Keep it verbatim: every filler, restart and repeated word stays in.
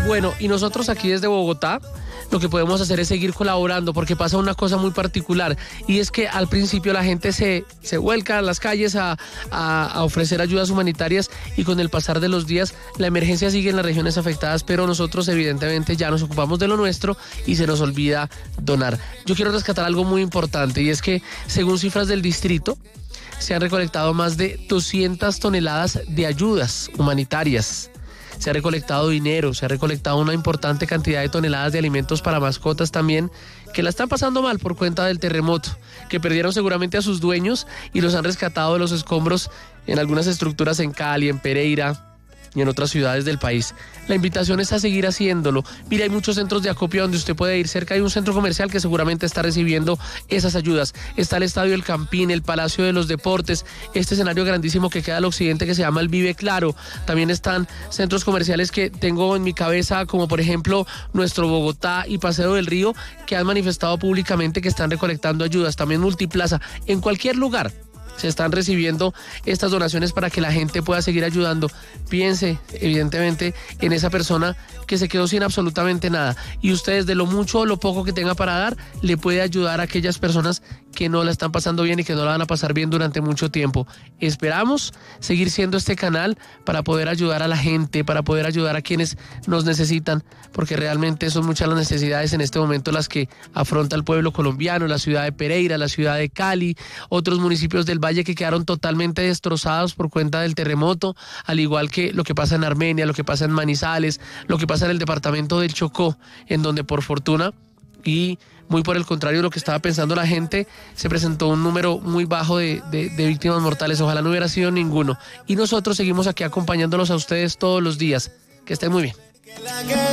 Bueno, y nosotros aquí desde Bogotá lo que podemos hacer es seguir colaborando, porque pasa una cosa muy particular, y es que al principio la gente se, se vuelca a las calles a, a, a ofrecer ayudas humanitarias, y con el pasar de los días la emergencia sigue en las regiones afectadas, pero nosotros evidentemente ya nos ocupamos de lo nuestro y se nos olvida donar. Yo quiero rescatar algo muy importante, y es que según cifras del distrito, se han recolectado más de doscientas toneladas de ayudas humanitarias. Se ha recolectado dinero, se ha recolectado una importante cantidad de toneladas de alimentos para mascotas también, que la están pasando mal por cuenta del terremoto, que perdieron seguramente a sus dueños y los han rescatado de los escombros en algunas estructuras en Cali, en Pereira y en otras ciudades del país. La invitación es a seguir haciéndolo. Mira, hay muchos centros de acopio donde usted puede ir. Cerca hay un centro comercial que seguramente está recibiendo esas ayudas. Está el Estadio El Campín, el Palacio de los Deportes, este escenario grandísimo que queda al occidente que se llama el Vive Claro. También están centros comerciales que tengo en mi cabeza, como por ejemplo nuestro Bogotá y Paseo del Río, que han manifestado públicamente que están recolectando ayudas. También Multiplaza. En cualquier lugar se están recibiendo estas donaciones para que la gente pueda seguir ayudando. Piense, evidentemente, en esa persona que se quedó sin absolutamente nada. Y ustedes, de lo mucho o lo poco que tenga para dar, le puede ayudar a aquellas personas que no la están pasando bien y que no la van a pasar bien durante mucho tiempo. Esperamos seguir siendo este canal para poder ayudar a la gente, para poder ayudar a quienes nos necesitan, porque realmente son muchas las necesidades en este momento las que afronta el pueblo colombiano, la ciudad de Pereira, la ciudad de Cali, otros municipios del Valle que quedaron totalmente destrozados por cuenta del terremoto, al igual que lo que pasa en Armenia, lo que pasa en Manizales, lo que pasa en el departamento del Chocó, en donde por fortuna y muy por el contrario de lo que estaba pensando la gente, se presentó un número muy bajo de, de, de víctimas mortales. Ojalá no hubiera sido ninguno. Y nosotros seguimos aquí acompañándolos a ustedes todos los días. Que estén muy bien.